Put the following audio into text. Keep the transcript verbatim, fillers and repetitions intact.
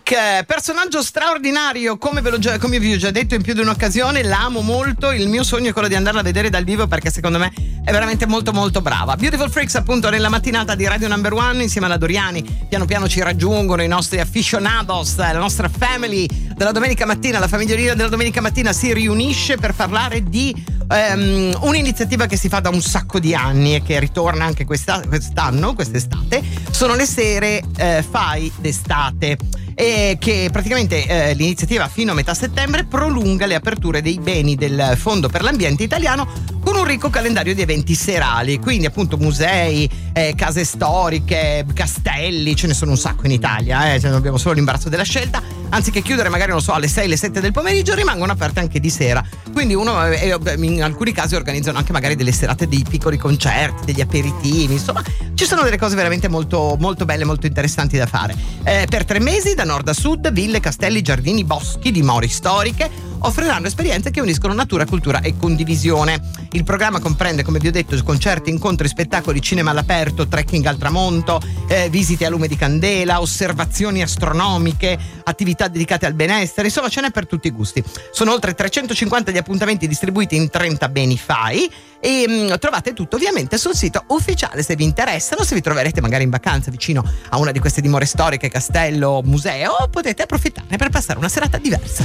Nick, personaggio straordinario, come, ve l'ho già, come vi ho già detto in più di un'occasione, l'amo molto, il mio sogno è quello di andarla a vedere dal vivo perché secondo me è veramente molto molto brava. Beautiful Freaks appunto nella mattinata di Radio Number One insieme alla Doriani, piano piano ci raggiungono i nostri aficionados, la nostra family della domenica mattina, la famigliolina della domenica mattina si riunisce per parlare di um, un'iniziativa che si fa da un sacco di anni e che ritorna anche questa, quest'anno, quest'estate, sono le sere eh, Fai d'estate. E che praticamente eh, l'iniziativa fino a metà settembre prolunga le aperture dei beni del Fondo per l'Ambiente Italiano con un ricco calendario di eventi serali, quindi appunto musei, eh, case storiche, castelli, ce ne sono un sacco in Italia, eh, cioè non abbiamo solo l'imbarazzo della scelta, anziché chiudere magari non so alle sei, alle sette del pomeriggio rimangono aperte anche di sera, quindi uno eh, in alcuni casi organizzano anche magari delle serate di piccoli concerti, degli aperitivi, insomma ci sono delle cose veramente molto, molto belle, molto interessanti da fare. Eh, per tre mesi da nord a sud, ville, castelli, giardini, boschi, dimore storiche offriranno esperienze che uniscono natura, cultura e condivisione. Il programma comprende, come vi ho detto, concerti, incontri, spettacoli, cinema all'aperto, trekking al tramonto, eh, visite a lume di candela, osservazioni astronomiche, attività dedicate al benessere, insomma ce n'è per tutti i gusti. Sono oltre trecentocinquanta gli appuntamenti distribuiti in trenta beni Fai e mh, trovate tutto ovviamente sul sito ufficiale se vi interessano, se vi troverete magari in vacanza vicino a una di queste dimore storiche, castello, museo, potete approfittarne per passare una serata diversa.